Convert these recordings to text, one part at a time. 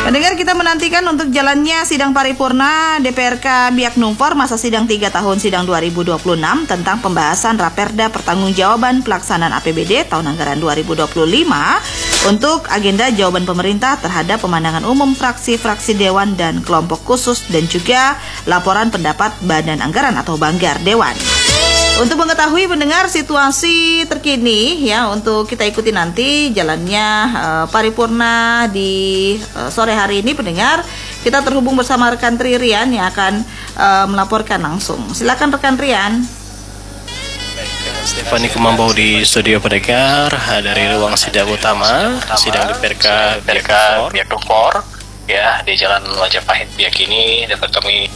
Pendengar, kita menantikan untuk jalannya sidang paripurna DPRK Biak Numfor masa sidang 3 tahun sidang 2026 tentang pembahasan Raperda Pertanggungjawaban Pelaksanaan APBD tahun anggaran 2025 untuk agenda jawaban pemerintah terhadap pemandangan umum fraksi-fraksi Dewan dan kelompok khusus dan juga laporan pendapat Badan Anggaran atau Banggar Dewan. Untuk mengetahui pendengar situasi terkini ya, untuk kita ikuti nanti jalannya paripurna di sore hari ini, pendengar, kita terhubung bersama rekan Tri Rian yang akan melaporkan langsung. Silakan rekan Rian. Stefani Kumambau di studio pendengar dari ruang sidang utama sidang DPRK Biak Numfor ya di Jalan Majapahit Biak ini dapat kami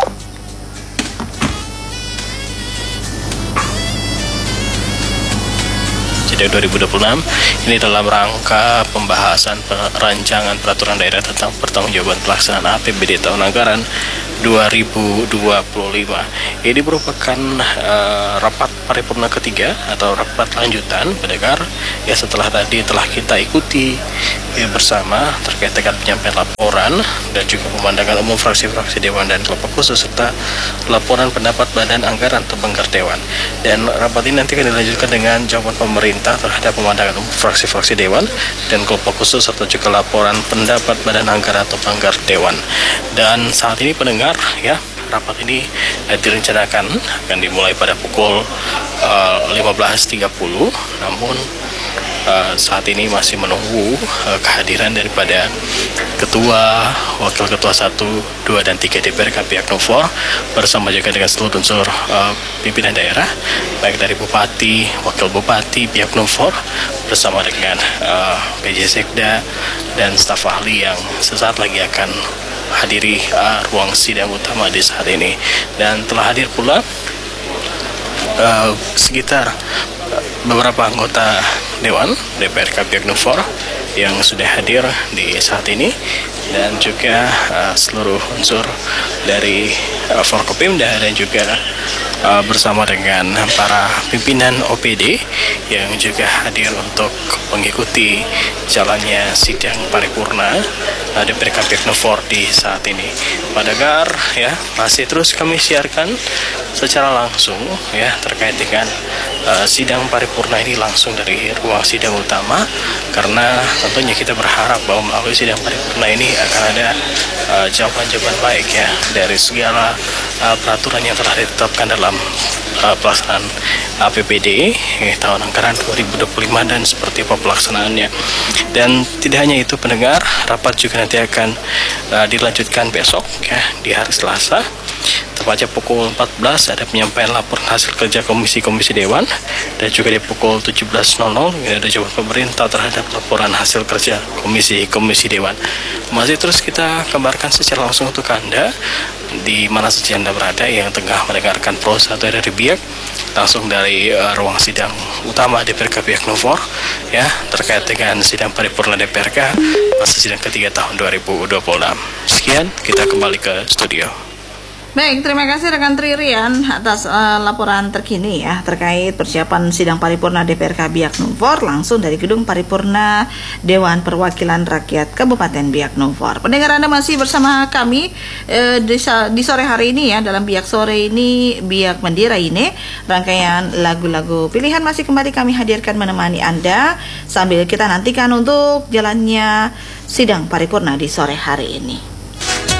sidang 2026 ini dalam rangka pembahasan rancangan peraturan daerah tentang pertanggungjawaban pelaksanaan APBD tahun anggaran 2025. Ini merupakan rapat paripurna ketiga atau rapat lanjutan pendengar ya, setelah tadi telah kita ikuti ya, bersama terkait dengan penyampaian laporan dan juga pemandangan umum fraksi-fraksi Dewan dan kelompok khusus serta laporan pendapat Badan Anggaran atau Banggar Dewan. Dan rapat ini nanti akan dilanjutkan dengan jawaban pemerintah terhadap pemandangan umum fraksi-fraksi Dewan dan kelompok khusus serta juga laporan pendapat Badan Anggaran atau Banggar Dewan. Dan saat ini pendengar ya, rapat ini direncanakan akan dimulai pada pukul 15.30, namun saat ini masih menunggu kehadiran daripada Ketua, Wakil Ketua 1, 2, dan 3 DPRK Biak Numfor bersama juga dengan seluruh unsur pimpinan daerah, baik dari Bupati, Wakil Bupati Biak Numfor bersama dengan PJ Sekda dan staf ahli yang sesaat lagi akan hadiri ruang sidang utama di saat ini. Dan telah hadir pula sekitar beberapa anggota Dewan DPRK Biak Numfor yang sudah hadir di saat ini dan juga seluruh unsur dari Forkopimda dan juga bersama dengan para pimpinan OPD yang juga hadir untuk mengikuti jalannya sidang paripurna DPRK Biak Numfor di saat ini. Pendengar ya, masih terus kami siarkan secara langsung ya terkait dengan sidang paripurna ini langsung dari ruang sidang utama, karena tentunya kita berharap bahwa melalui sidang paripurna ini akan ada jawaban-jawaban baik ya dari segala peraturan yang telah ditetapkan dalam pelaksanaan APBD tahun anggaran 2025 dan seperti apa pelaksanaannya. Dan tidak hanya itu pendengar, rapat juga nanti akan dilanjutkan besok ya di hari Selasa. Tepatnya pukul 14 ada penyampaian laporan hasil kerja komisi-komisi Dewan, dan juga di pukul 17.00 ada jawaban pemerintah terhadap laporan hasil kerja komisi-komisi Dewan. Masih terus kita kabarkan secara langsung untuk Anda di mana saja Anda berada yang tengah mendengarkan Pro 1 dari Biak langsung dari ruang sidang utama DPRK Biak Numfor ya terkait dengan sidang paripurna DPRK masa sidang ketiga tahun 2026. Sekian, kita kembali ke studio. Baik, terima kasih rekan Tri Rian atas laporan terkini ya terkait persiapan sidang paripurna DPRK Biak Numfor langsung dari gedung paripurna Dewan Perwakilan Rakyat Kabupaten Biak Numfor. Pendengar, Anda masih bersama kami di sore hari ini ya, dalam Biak Sore ini, Biak Mendira ini, rangkaian lagu-lagu pilihan masih kembali kami hadirkan menemani Anda sambil kita nantikan untuk jalannya sidang paripurna di sore hari ini.